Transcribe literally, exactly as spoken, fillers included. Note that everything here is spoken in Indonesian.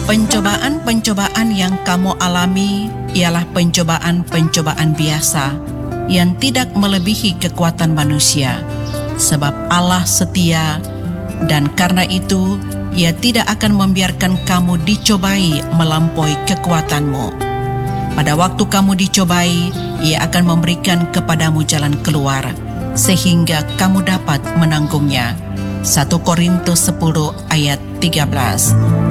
Pencobaan-pencobaan yang kamu alami ialah pencobaan-pencobaan biasa yang tidak melebihi kekuatan manusia, sebab Allah setia dan karena itu Ia tidak akan membiarkan kamu dicobai melampaui kekuatanmu. Pada waktu kamu dicobai, Ia akan memberikan kepadamu jalan keluar, sehingga kamu dapat menanggungnya. satu Korintus sepuluh ayat tiga belas.